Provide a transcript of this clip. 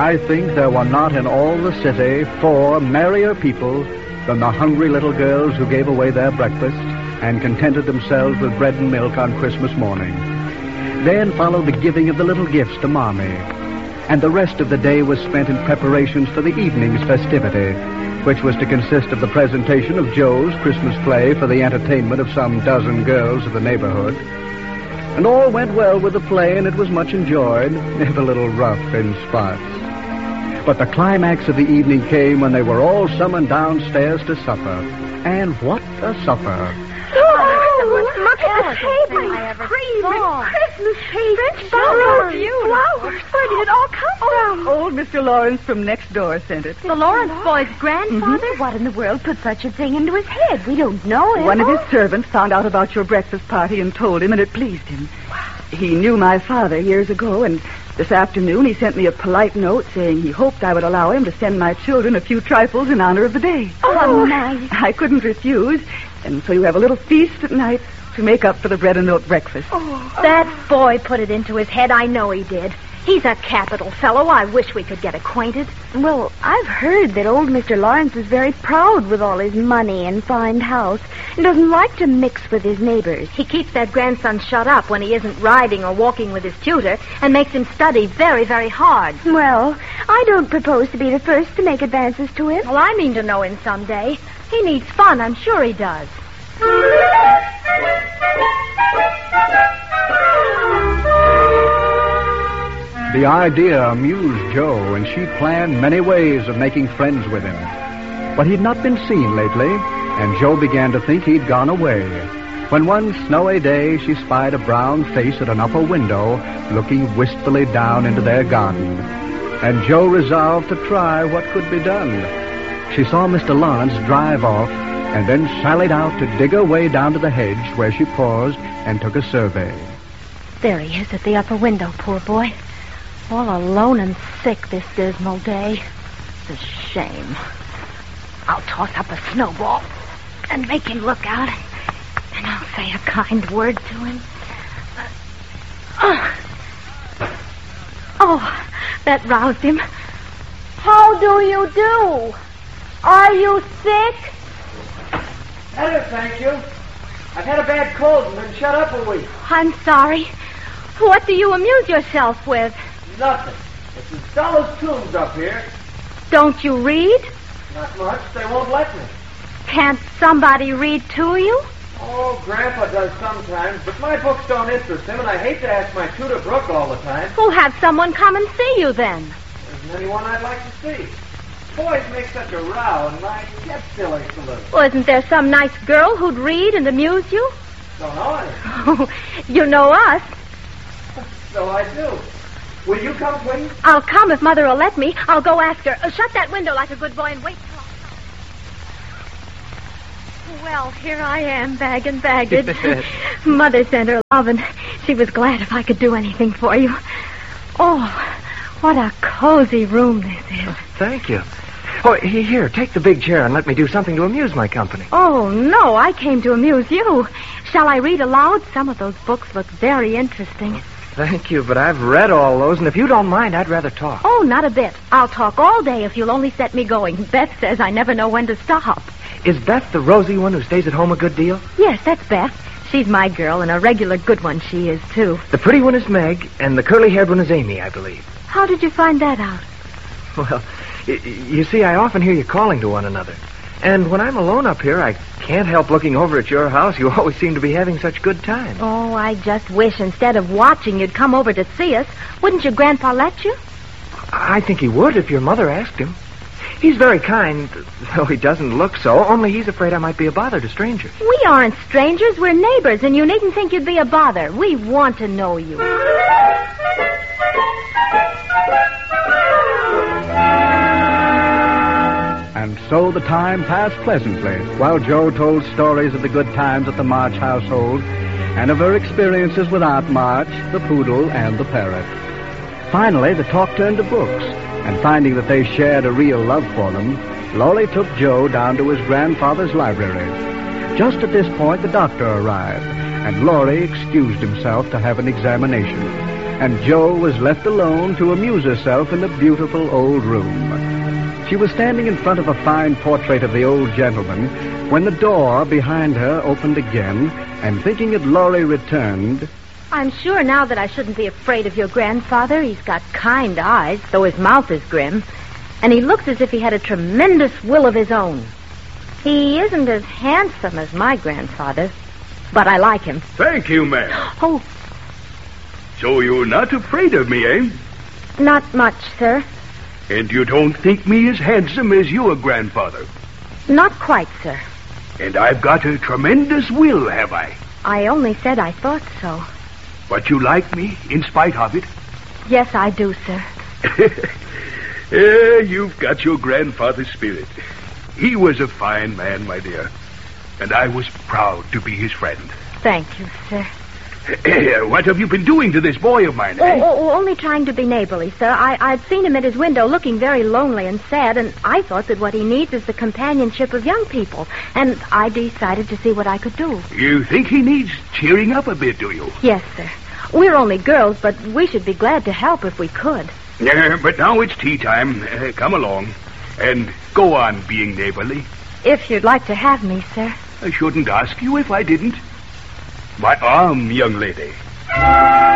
I think there were not in all the city 4 merrier people than the hungry little girls who gave away their breakfasts and contented themselves with bread and milk on Christmas morning. Then followed the giving of the little gifts to Mommy, and the rest of the day was spent in preparations for the evening's festivity, which was to consist of the presentation of Joe's Christmas play for the entertainment of some dozen girls of the neighborhood. And all went well with the play, and it was much enjoyed, if a little rough in spots. But the climax of the evening came when they were all summoned downstairs to supper. And what a supper! Look at the table. Cream and Christmas cake. Flowers. Where did it all come from? Old Mr. Lawrence from next door sent it. The Lawrence boy's grandfather? Mm-hmm. What in the world put such a thing into his head? We don't know him. One of his servants found out about your breakfast party and told him, and it pleased him. He knew my father years ago, and this afternoon he sent me a polite note saying he hoped I would allow him to send my children a few trifles in honor of the day. Oh, nice. I couldn't refuse, and so you have a little feast at night to make up for the bread and milk breakfast. That boy put it into his head. I know he did. He's a capital fellow. I wish we could get acquainted. Well, I've heard that old Mr. Lawrence is very proud with all his money and fine house and doesn't like to mix with his neighbors. He keeps that grandson shut up when he isn't riding or walking with his tutor and makes him study very, very hard. Well, I don't propose to be the first to make advances to him. Well, I mean to know him someday. He needs fun. I'm sure he does. The idea amused Joe, and she planned many ways of making friends with him. But he'd not been seen lately, and Joe began to think he'd gone away, when one snowy day she spied a brown face at an upper window looking wistfully down into their garden. And Joe resolved to try what could be done. She saw Mr. Lawrence drive off and then sallied out to dig her way down to the hedge, where she paused and took a survey. There he is at the upper window, poor boy. All alone and sick this dismal day. It's a shame. I'll toss up a snowball and make him look out, and I'll say a kind word to him. Oh, that roused him. How do you do? Are you sick? Better, thank you. I've had a bad cold and been shut up a week. I'm sorry. What do you amuse yourself with? Nothing. It's as dull as tombs up here. Don't you read? Not much. They won't let me. Can't somebody read to you? Oh, Grandpa does sometimes, but my books don't interest him, and I hate to ask my tutor Brooke all the time. We'll have someone come and see you then. There isn't anyone I'd like to see. Boys make such a row, and my head still aches a little. Well, isn't there some nice girl who'd read and amuse you? Don't know any. Oh, you know us. So I do. Will you come, please? I'll come if Mother will let me. I'll go ask her. Shut that window like a good boy and wait till I come. Well, here I am, bag and baggage. Mother sent her love, and she was glad if I could do anything for you. Oh, what a cozy room this is. Thank you. Oh, here, take the big chair and let me do something to amuse my company. Oh, no, I came to amuse you. Shall I read aloud? Some of those books look very interesting. Thank you, but I've read all those, and if you don't mind, I'd rather talk. Oh, not a bit. I'll talk all day if you'll only set me going. Beth says I never know when to stop. Is Beth the rosy one who stays at home a good deal? Yes, that's Beth. She's my girl, and a regular good one she is, too. The pretty one is Meg, and the curly-haired one is Amy, I believe. How did you find that out? Well, you see, I often hear you calling to one another. And when I'm alone up here, I can't help looking over at your house. You always seem to be having such good times. Oh, I just wish instead of watching you'd come over to see us. Wouldn't your grandpa let you? I think he would if your mother asked him. He's very kind, though he doesn't look so, only he's afraid I might be a bother to strangers. We aren't strangers. We're neighbors, and you needn't think you'd be a bother. We want to know you. And so the time passed pleasantly, while Joe told stories of the good times at the March household and of her experiences with Aunt March, the poodle, and the parrot. Finally, the talk turned to books, and finding that they shared a real love for them, Laurie took Joe down to his grandfather's library. Just at this point, the doctor arrived, and Laurie excused himself to have an examination. and Jo was left alone to amuse herself in the beautiful old room. She was standing in front of a fine portrait of the old gentleman when the door behind her opened again, and thinking that Laurie returned... I'm sure now that I shouldn't be afraid of your grandfather. He's got kind eyes, though his mouth is grim. And he looks as if he had a tremendous will of his own. He isn't as handsome as my grandfather, but I like him. Thank you, ma'am. Oh, So you're not afraid of me, eh? not much, sir. And you don't think me as handsome as your grandfather? Not quite, sir. And I've got a tremendous will, have I? I only said I thought so. But you like me, in spite of it? Yes, I do, sir. You've got your grandfather's spirit. He was a fine man, my dear. And I was proud to be his friend. Thank you, sir. What have you been doing to this boy of mine, eh? Only trying to be neighborly, sir. I'd seen him at his window looking very lonely and sad, and I thought that what he needs is the companionship of young people. And I decided to see what I could do. You think he needs cheering up a bit, do you? Yes, sir. We're only girls, but we should be glad to help if we could. But now it's tea time. Come along. And go on being neighborly. If you'd like to have me, sir. I shouldn't ask you if I didn't. My arm, young lady.